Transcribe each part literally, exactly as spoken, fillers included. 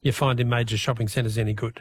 you find in major shopping centres any good?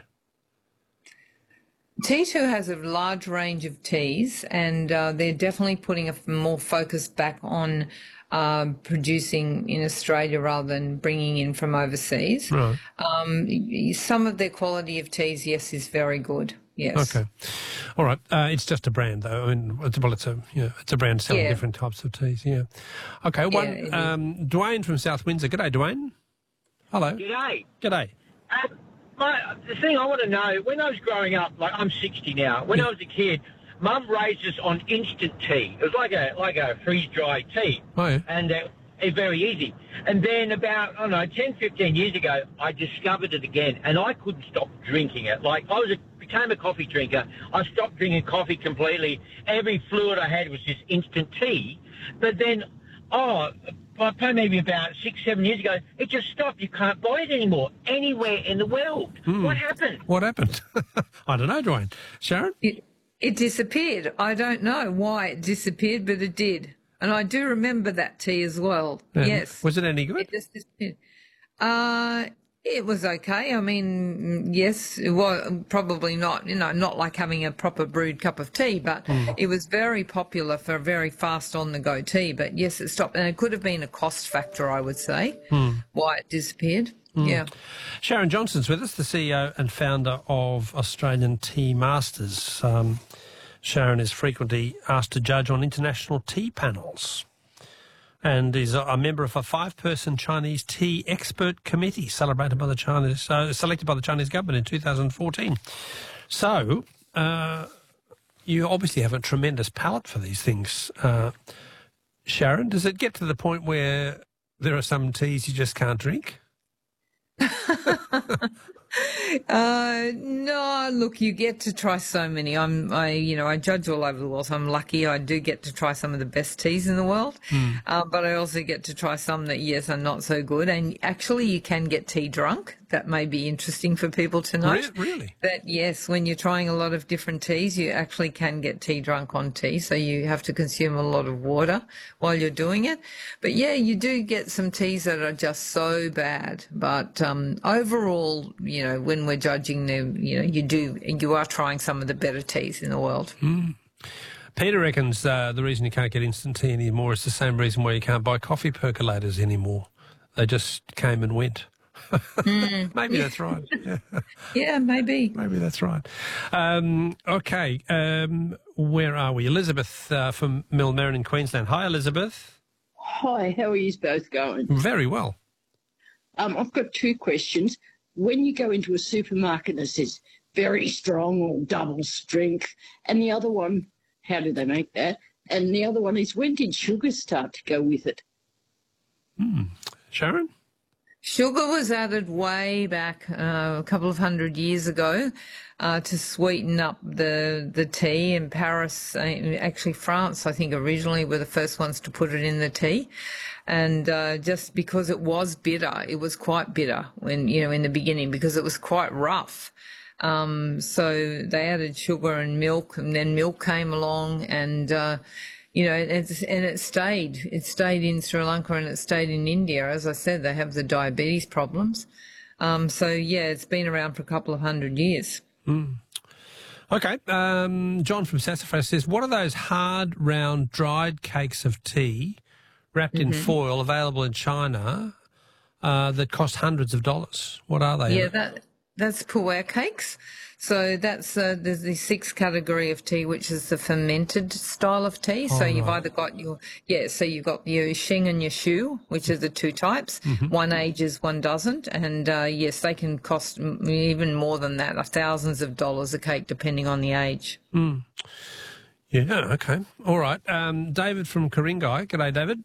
T two has a large range of teas, and uh, they're definitely putting a more focus back on uh, producing in Australia rather than bringing in from overseas. Right. Um, some of their quality of teas, yes, is very good. Yes. Okay. All right. Uh, it's just a brand, though. I mean, it's, well, it's a you know, it's a brand selling Yeah. different types of teas. Yeah. Okay. Yeah, One. it is. Um, Dwayne from South Windsor. G'day, Dwayne. Hello. G'day. G'day. Uh, my, the thing I want to know, when I was growing up, like I'm sixty now, when I was a kid, Mum raised us on instant tea. It was like a like a freeze-dried tea. Oh, yeah. And uh, it's very easy. And then about, I don't know, ten, fifteen years ago, I discovered it again, and I couldn't stop drinking it. Like, I was a, became a coffee drinker. I stopped drinking coffee completely. Every fluid I had was just instant tea. But then, oh... By maybe about six, seven years ago, it just stopped. You can't buy it anymore anywhere in the world. Mm. What happened? What happened? I don't know, Dwayne. Sharon? It, it disappeared. I don't know why it disappeared, but it did. And I do remember that tea as well. Yeah. Yes. Was it any good? It just disappeared. Uh, it was okay. I mean, yes, it was probably not, you know, not like having a proper brewed cup of tea, but Mm. it was very popular for a very fast on-the-go tea. But yes, it stopped. And it could have been a cost factor, I would say, Mm. why it disappeared. Yeah. Sharon Johnson's with us, the C E O and founder of Australian Tea Masters. Um, Sharon is frequently asked to judge on international tea panels and is a, a member of a five-person Chinese tea expert committee celebrated by the Chinese, uh, selected by the Chinese government in two thousand fourteen. So uh, you obviously have a tremendous palate for these things. Uh, Sharon, does it get to the point where there are some teas you just can't drink? Uh, no, look, you get to try so many. I'm, I, you know, I judge all over the world, so I'm lucky. I do get to try some of the best teas in the world, Mm. uh, but I also get to try some that, yes, are not so good. And actually, you can get tea drunk. That may be interesting for people to know. Re- really? That, yes, when you're trying a lot of different teas, you actually can get tea drunk on tea, so you have to consume a lot of water while you're doing it. But, yeah, you do get some teas that are just so bad. But um, overall, you know, when we're judging them, you know, you do, you are trying some of the better teas in the world. Mm. Peter reckons uh, the reason you can't get instant tea anymore is the same reason why you can't buy coffee percolators anymore. They just came and went. Mm. Maybe that's right. Yeah. Yeah, maybe. Maybe that's right. Um, okay, um, where are we? Elizabeth uh, from Millmerran in Queensland. Hi, Elizabeth. Hi, how are you both going? Very well. Um, I've got two questions. When you go into a supermarket and it says very strong or double strength, and the other one, how do they make that? And the other one is, when did sugar start to go with it? Mm. Sharon? Sugar was added way back uh, a couple of hundred years ago uh, to sweeten up the the tea. In Paris, uh, actually France, I think originally were the first ones to put it in the tea. And uh, just because it was bitter, it was quite bitter when, you know, in the beginning, because it was quite rough. Um, so they added sugar and milk, and then milk came along, and uh, you know, it's, and it stayed. It stayed in Sri Lanka and it stayed in India. As I said, they have the diabetes problems. Um, so, yeah, it's been around for a couple of hundred years. Mm. Okay. Um, John from Sassafras says, what are those hard, round, dried cakes of tea wrapped Mm-hmm. in foil available in China uh, that cost hundreds of dollars? What are they? Yeah, that that's pu'er cakes. So that's uh, there's the sixth category of tea, which is the fermented style of tea. So Oh, you've right. either got your yeah, so you've got your Xing and your Shu, which are the two types. Mm-hmm. One ages, one doesn't, and uh, yes, they can cost m- even more than that, thousands of dollars a cake, depending on the age. Mm. Yeah, okay. All right. Um, David from Karingai. G'day, David.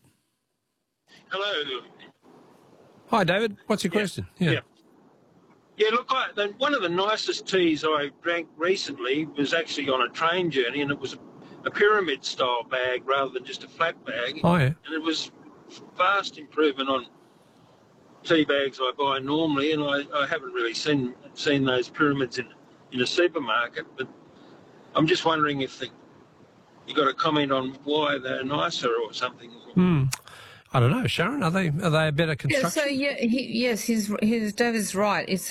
Hello. Hi, David. What's your question? Yeah. Yeah. Yeah, look, I, the, one of the nicest teas I drank recently was actually on a train journey, and it was a, a pyramid-style bag rather than just a flat bag. Oh, yeah. And it was vast improvement on tea bags I buy normally, and I, I haven't really seen seen those pyramids in in a supermarket. But I'm just wondering if the, you got a comment on why they're nicer or something. Hmm. I don't know, Sharon. Are they are they a better Yeah, construction? so yeah, he, yes, his his David's right. It's